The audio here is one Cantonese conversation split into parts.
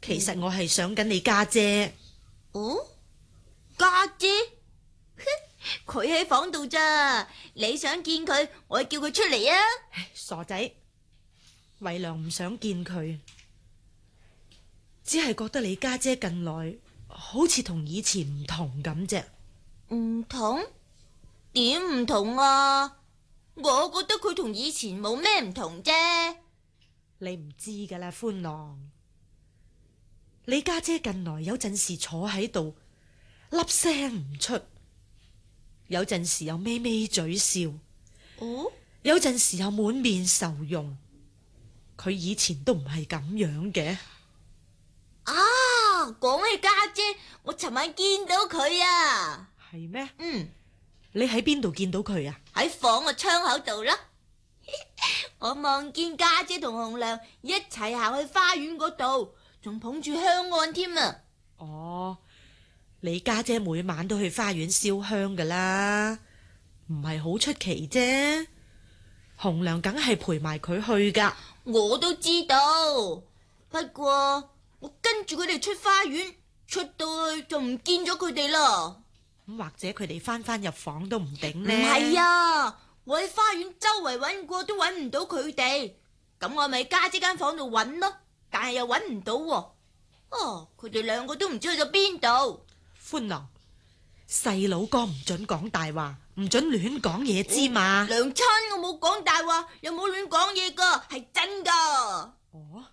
其實我係想緊你家姐。 哦，家姐？佢喺房度咋？你想見佢，我叫佢出嚟啊！ 傻仔，慧良唔想見佢，只係覺得你家姐近來好似同以前唔同咁啫。 唔同？點唔同啊？我覺得佢同以前冇咩唔同啫。 你唔知噶啦，歡郎。你家姐近來有陣時坐喺度，粒聲唔出；有陣時又咪咪嘴笑； 哦， 有陣時又滿面愁容。佢以前都唔係咁樣嘅。 啊，講起家姐，我尋晚見到佢啊。 係咩？ 嗯， 你喺邊度見到佢啊？ 喺房個窗口度啦。我望見家姐同紅娘一齊行去花園嗰度，仲捧住香案添啊！ 哦，你家姐每晚都去花園燒香噶啦，唔係好出奇啫。紅娘梗係陪埋佢去噶。 我都知道，不過我跟住佢哋出花園，出到去就唔見咗佢哋啦。 咁或者佢哋翻入房都唔定呢？ 唔係啊，我喺花園周圍揾過都揾唔到佢哋，咁我咪家姐間房度揾咯，但係又揾唔到喎。哦，佢哋兩個都唔知去咗邊度。 歡郎，細佬哥唔准講大話，唔准亂講嘢知嘛？ 娘親，我冇講大話，又冇亂講嘢噶，係真噶。 哦，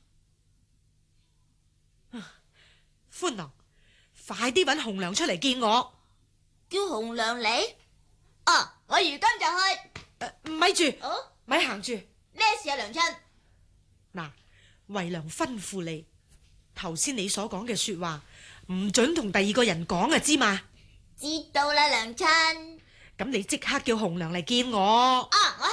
歡郎，快啲搵紅娘出嚟見我。 叫紅娘嚟？啊，我如今就去。 咪住， 哦， 咪行住。 咩事啊，娘親？ 嗱，慧良吩咐你，頭先你所講嘅說話唔准同第二個人講啊，知嘛？ 知道啦，娘親。 咁你即刻叫紅娘嚟見我。 啊，我